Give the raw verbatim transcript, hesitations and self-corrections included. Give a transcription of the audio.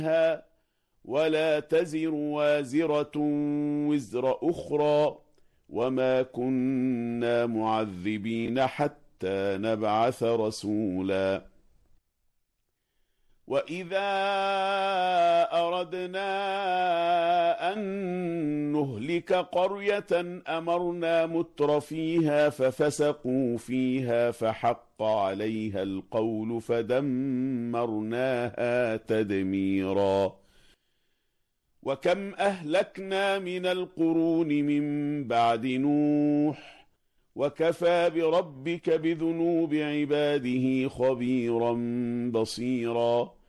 ولا تزر وازرة وزر أخرى وما كنا معذبين حتى نبعث رسولا وإذا أردنا أن نهلك قرية أمرنا متر فيها ففسقوا فيها فحق عليها القول فدمرناها تدميرا وكم أهلكنا من القرون من بعد نوح وكفى بربك بذنوب عباده خبيرا بصيرا